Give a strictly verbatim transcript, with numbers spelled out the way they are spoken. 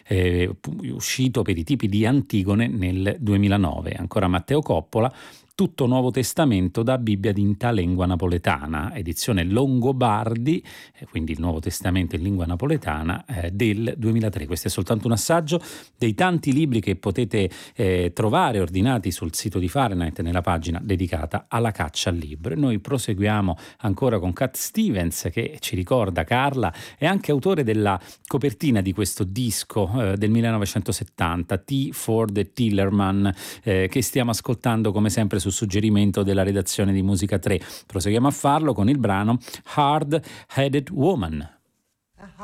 eh, uscito per i tipi di Antigone nel duemilanove. Ancora Matteo Coppola, Tutto Nuovo Testamento da Bibbia d'Inta Lengua Napoletana, edizione Longobardi, eh, quindi il Nuovo Testamento in lingua napoletana, eh, del duemilatré. Questo è soltanto un assaggio dei tanti libri che potete eh, trovare ordinati sul sito di Fahrenheit nella pagina dedicata alla caccia al libro. E noi proseguiamo ancora con Cat Stevens, che ci ricorda Carla, è anche autore della copertina di questo disco eh, del millenovecentosettanta, T. Ford Tillerman, eh, che stiamo ascoltando come sempre su suggerimento della redazione di Musica tre. Proseguiamo a farlo con il brano Hard Headed Woman.